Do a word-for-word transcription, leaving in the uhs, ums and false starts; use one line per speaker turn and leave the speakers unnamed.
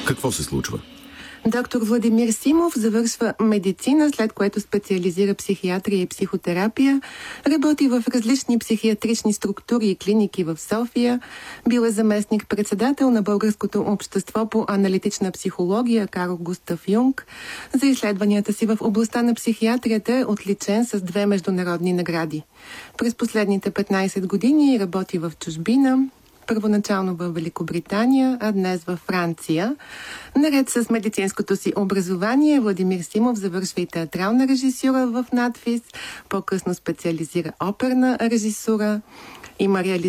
Какво се случва?
Доктор Владимир Симов завършва медицина, след което специализира психиатрия и психотерапия. Работи в различни психиатрични структури и клиники в София. Бил е заместник-председател на Българското общество по аналитична психология Карл Густав Юнг. За изследванията си в областта на психиатрията е отличен с две международни награди. През последните петнайсет години работи в чужбина. Първоначално в Великобритания, а днес във Франция. Наред с медицинското си образование, Владимир Симов завършва и театрална режисура в надфис. По-късно специализира оперна режисура. Има реализация